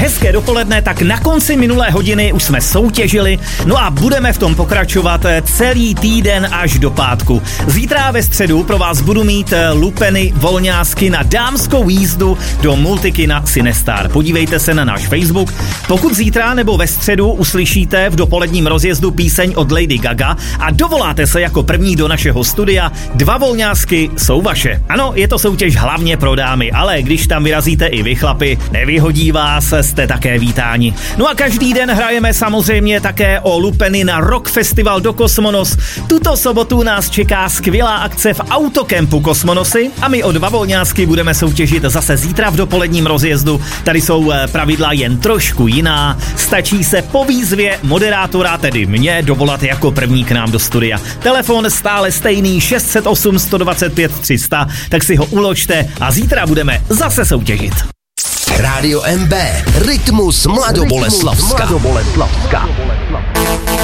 Hezké dopoledne, tak na konci minulé hodiny už jsme soutěžili, no a budeme v tom pokračovat celý týden až do pátku. Zítra ve středu pro vás budu mít lupeny volňásky na dámskou jízdu do multikina Cinestar. Podívejte se na náš Facebook. Pokud zítra nebo ve středu uslyšíte v dopoledním rozjezdu píseň od Lady Gaga a dovoláte se jako první do našeho studia, 2 volňásky jsou vaše. Ano, je to soutěž hlavně pro dámy, ale když tam vyrazíte i vy chlapi, nevyhodí vás, jste také vítáni. No a každý den hrajeme samozřejmě také o lupeny na Rock Festival do Kosmonos. Tuto sobotu nás čeká skvělá akce v autokempu Kosmonosy a my o 2 volňásky budeme soutěžit zase zítra v dopoledním rozjezdu. Tady jsou pravidla jen trošku jiná. Stačí se po výzvě moderátora, tedy mě, dovolat jako první k nám do studia. Telefon stále stejný 608 125 300, tak si ho uložte a zítra budeme zase soutěžit. Rádio MB, Rytmus Mladoboleslavska.